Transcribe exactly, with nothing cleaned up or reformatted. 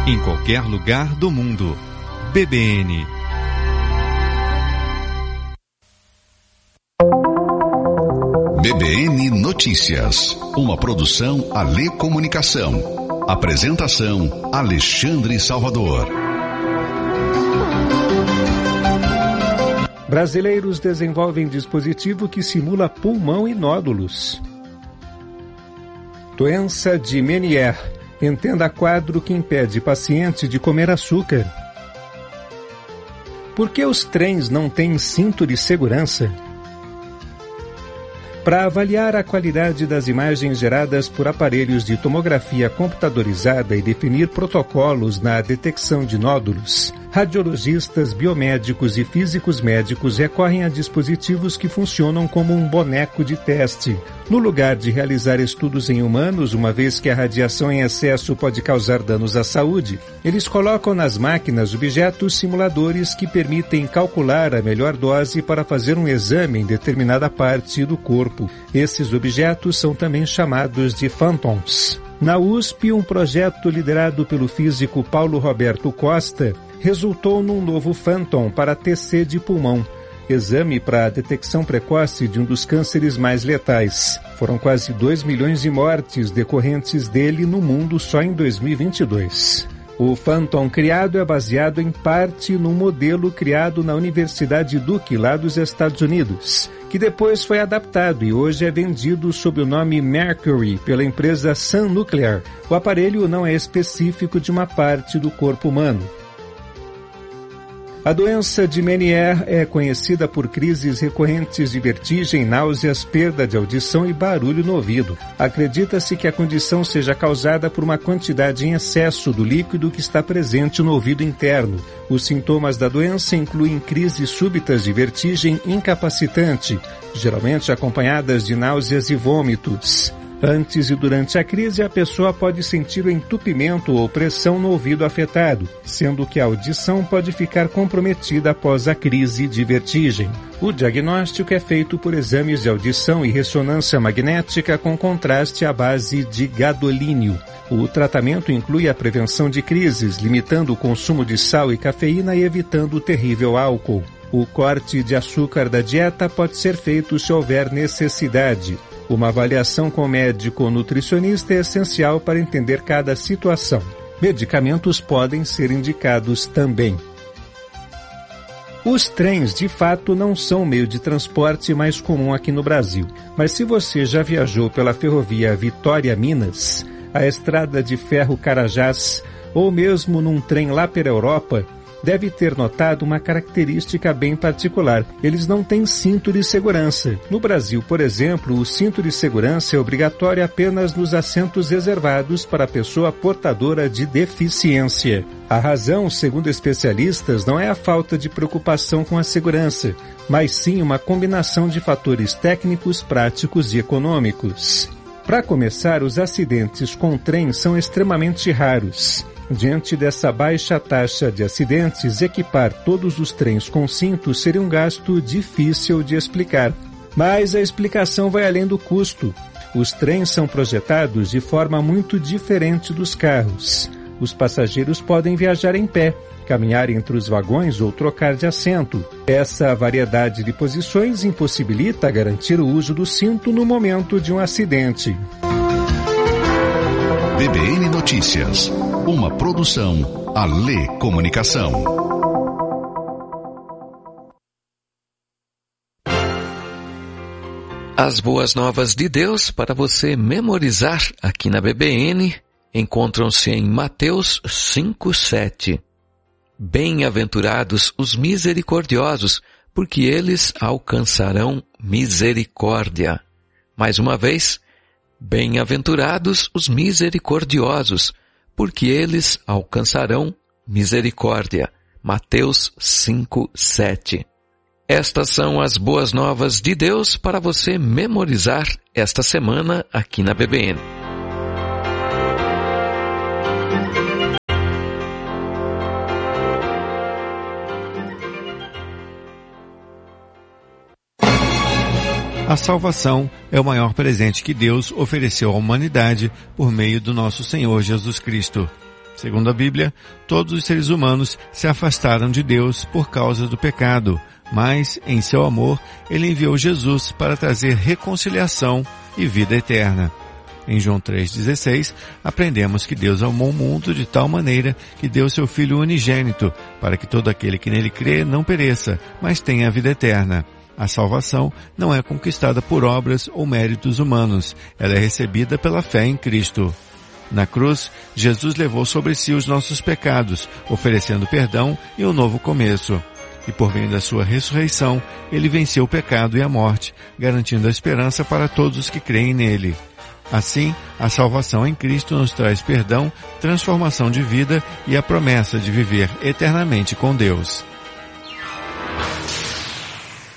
em qualquer lugar do mundo. B B N. B B N Notícias, uma produção Alê Comunicação. Apresentação Alexandre Salvador. Brasileiros desenvolvem dispositivo que simula pulmão e nódulos. Doença de Meniere. Entenda quadro que impede paciente de comer açúcar. Por que os trens não têm cinto de segurança? Para avaliar a qualidade das imagens geradas por aparelhos de tomografia computadorizada e definir protocolos na detecção de nódulos, radiologistas, biomédicos e físicos médicos recorrem a dispositivos que funcionam como um boneco de teste. No lugar de realizar estudos em humanos, uma vez que a radiação em excesso pode causar danos à saúde, eles colocam nas máquinas objetos simuladores que permitem calcular a melhor dose para fazer um exame em determinada parte do corpo. Esses objetos são também chamados de phantoms. Na U S P, um projeto liderado pelo físico Paulo Roberto Costa resultou num novo phantom para T C de pulmão, exame para a detecção precoce de um dos cânceres mais letais. Foram quase dois milhões de mortes decorrentes dele no mundo só em dois mil e vinte e dois. O Phantom criado é baseado em parte num modelo criado na Universidade Duke, lá dos Estados Unidos, que depois foi adaptado e hoje é vendido sob o nome Mercury pela empresa Sun Nuclear. O aparelho não é específico de uma parte do corpo humano. A doença de Meniere é conhecida por crises recorrentes de vertigem, náuseas, perda de audição e barulho no ouvido. Acredita-se que a condição seja causada por uma quantidade em excesso do líquido que está presente no ouvido interno. Os sintomas da doença incluem crises súbitas de vertigem incapacitante, geralmente acompanhadas de náuseas e vômitos. Antes e durante a crise, a pessoa pode sentir o entupimento ou pressão no ouvido afetado, sendo que a audição pode ficar comprometida após a crise de vertigem. O diagnóstico é feito por exames de audição e ressonância magnética com contraste à base de gadolínio. O tratamento inclui a prevenção de crises, limitando o consumo de sal e cafeína e evitando o terrível álcool. O corte de açúcar da dieta pode ser feito se houver necessidade. Uma avaliação com médico ou nutricionista é essencial para entender cada situação. Medicamentos podem ser indicados também. Os trens, de fato, não são o meio de transporte mais comum aqui no Brasil. Mas se você já viajou pela ferrovia Vitória-Minas, a estrada de ferro Carajás, ou mesmo num trem lá pela Europa, deve ter notado uma característica bem particular. Eles não têm cinto de segurança. No Brasil, por exemplo, o cinto de segurança é obrigatório apenas nos assentos reservados para a pessoa portadora de deficiência. A razão, segundo especialistas, não é a falta de preocupação com a segurança, mas sim uma combinação de fatores técnicos, práticos e econômicos. Para começar, os acidentes com trem são extremamente raros. Diante dessa baixa taxa de acidentes, equipar todos os trens com cinto seria um gasto difícil de explicar. Mas a explicação vai além do custo. Os trens são projetados de forma muito diferente dos carros. Os passageiros podem viajar em pé, caminhar entre os vagões ou trocar de assento. Essa variedade de posições impossibilita garantir o uso do cinto no momento de um acidente. B B N Notícias, uma produção Alê Comunicação. As boas novas de Deus para você memorizar aqui na B B N encontram-se em Mateus cinco, sete. Bem-aventurados os misericordiosos, porque eles alcançarão misericórdia. Mais uma vez, bem-aventurados os misericordiosos, porque eles alcançarão misericórdia. Mateus cinco, sete. Estas são as boas novas de Deus para você memorizar esta semana aqui na B B N. A salvação é o maior presente que Deus ofereceu à humanidade por meio do nosso Senhor Jesus Cristo. Segundo a Bíblia, todos os seres humanos se afastaram de Deus por causa do pecado, mas, em seu amor, Ele enviou Jesus para trazer reconciliação e vida eterna. Em João três dezesseis, aprendemos que Deus amou o mundo de tal maneira que deu seu Filho unigênito, para que todo aquele que nele crê não pereça, mas tenha a vida eterna. A salvação não é conquistada por obras ou méritos humanos, ela é recebida pela fé em Cristo. Na cruz, Jesus levou sobre si os nossos pecados, oferecendo perdão e um novo começo. E por meio da sua ressurreição, Ele venceu o pecado e a morte, garantindo a esperança para todos os que creem nele. Assim, a salvação em Cristo nos traz perdão, transformação de vida e a promessa de viver eternamente com Deus.